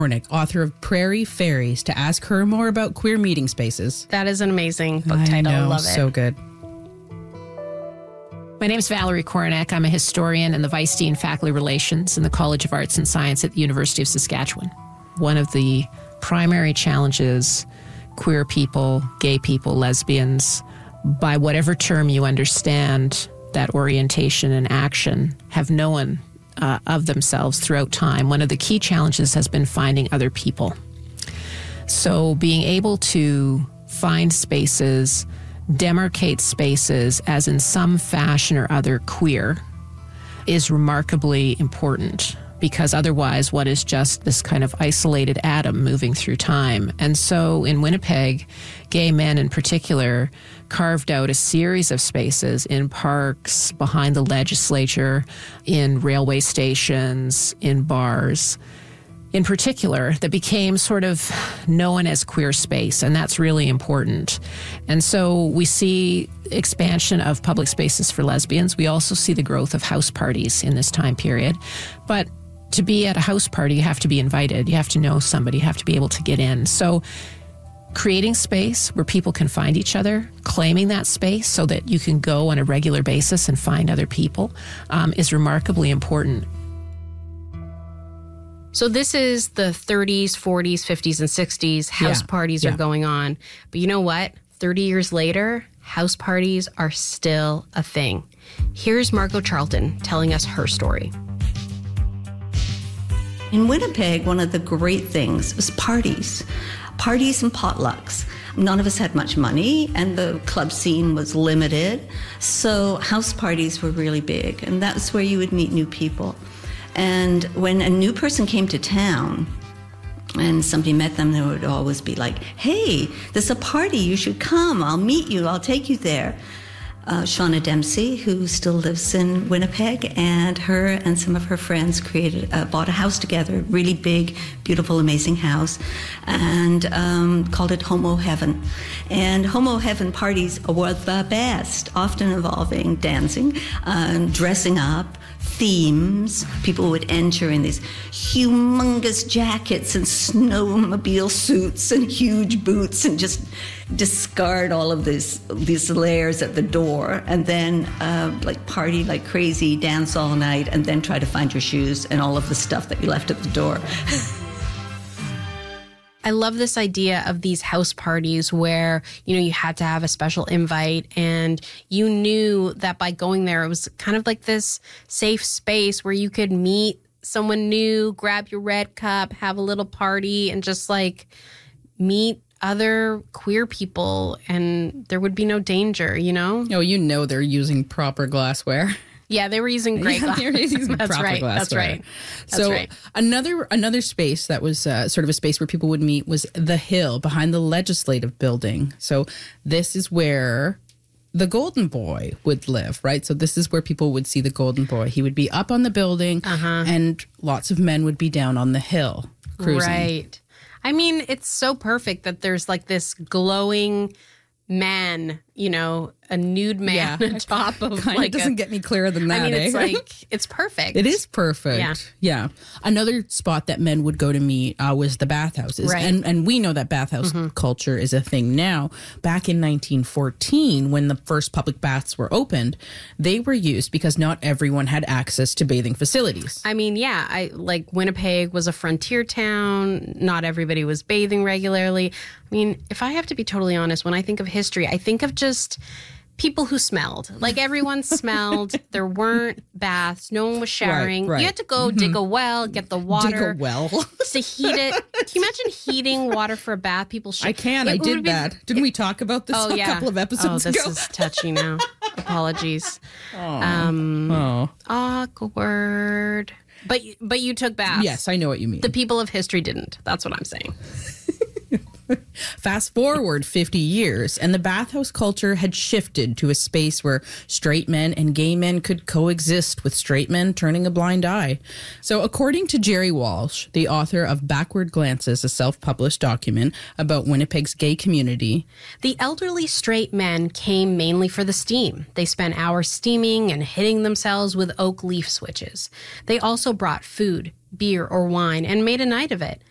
Kornick, author of Prairie Fairies, to ask her more about queer meeting spaces. That is an amazing book title. I know, Love it. so good. My name is Valerie Kornick. I'm a historian and the Vice Dean Faculty Relations in the College of Arts and Science at the University of Saskatchewan. One of the primary challenges queer people, gay people, lesbians, by whatever term you understand that orientation and action, have known of themselves throughout time. One of the key challenges has been finding other people. So being able to find spaces, demarcate spaces as in some fashion or other queer is remarkably important, because otherwise what is just this kind of isolated atom moving through time. And so in Winnipeg, gay men in particular carved out a series of spaces in parks, behind the legislature, in railway stations, in bars, in particular, that became sort of known as queer space, and that's really important. And so we see expansion of public spaces for lesbians. We also see the growth of house parties in this time period. But to be at a house party, you have to be invited. You have to know somebody. You have to be able to get in. So creating space where people can find each other, claiming that space so that you can go on a regular basis and find other people is remarkably important. So this is the 30s, 40s, 50s, and 60s. House parties are going on. But you know what? 30 years later, house parties are still a thing. Here's Margot Charlton telling us her story. In Winnipeg, one of the great things was parties and potlucks. None of us had much money, and the club scene was limited, so house parties were really big, and that's where you would meet new people. And when a new person came to town and somebody met them, they would always be like, hey, there's a party, you should come, I'll meet you, I'll take you there. Shauna Dempsey, who still lives in Winnipeg, and her and some of her friends bought a house together, really big, beautiful, amazing house, and called it Homo Heaven. And Homo Heaven parties were the best, often involving dancing, dressing up, themes. People would enter in these humongous jackets and snowmobile suits and huge boots and just discard all of these layers at the door, and then party like crazy, dance all night, and then try to find your shoes and all of the stuff that you left at the door. I love this idea of these house parties where, you had to have a special invite, and you knew that by going there, it was kind of like this safe space where you could meet someone new, grab your red cup, have a little party, and just meet other queer people, and there would be no danger, Oh, they're using proper glassware. Yeah, they were using great glass. They were using That's proper right. glassware. That's right. So another space that was sort of a space where people would meet was the Hill behind the Legislative Building. So this is where the Golden Boy would live, right? So this is where people would see the Golden Boy. He would be up on the building, and lots of men would be down on the hill cruising. Right. I mean, it's so perfect that there's this glowing man, a nude man on top of it doesn't get any clearer than that. I mean, it's perfect. It is perfect. Yeah. Another spot that men would go to meet was the bathhouses. Right. And we know that bathhouse culture is a thing now. Back in 1914, when the first public baths were opened, they were used because not everyone had access to bathing facilities. I mean, Winnipeg was a frontier town. Not everybody was bathing regularly. I mean, if I have to be totally honest, when I think of history, I think of just people who smelled. Everyone smelled. There weren't baths. No one was showering. Right. You had to go dig a well, get the water. Dig a well? To heat it. Can you imagine heating water for a bath? People should. I can. I did that. Didn't we talk about this a couple of episodes ago? Oh, this is touchy now. Apologies. Awkward. But you took baths. Yes, I know what you mean. The people of history didn't. That's what I'm saying. Fast forward 50 years, and the bathhouse culture had shifted to a space where straight men and gay men could coexist, with straight men turning a blind eye. So according to Jerry Walsh, the author of Backward Glances, a self-published document about Winnipeg's gay community, the elderly straight men came mainly for the steam. They spent hours steaming and hitting themselves with oak leaf switches. They also brought food, beer, or wine and made a night of it.